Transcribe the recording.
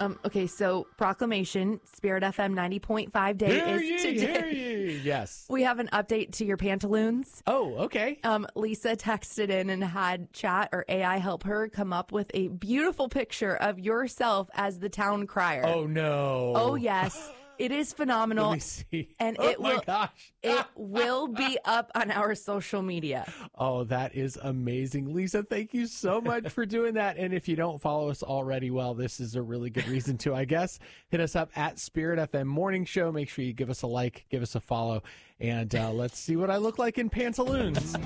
Okay, so proclamation, Spirit FM 90.5 day is today. Yes. We have an update to your pantaloons. Oh, okay. Lisa texted in and had chat or AI help her come up with a beautiful picture of yourself as the town crier. Oh, no. Oh, yes. It is phenomenal. Let me see. And gosh. It will be up on our social media. Oh, that is amazing. Lisa, thank you so much for doing that. And if you don't follow us already, well, this is a really good reason to, I guess. Hit us up at Spirit FM Morning Show. Make sure you give us a like, give us a follow, and let's see what I look like in pantaloons.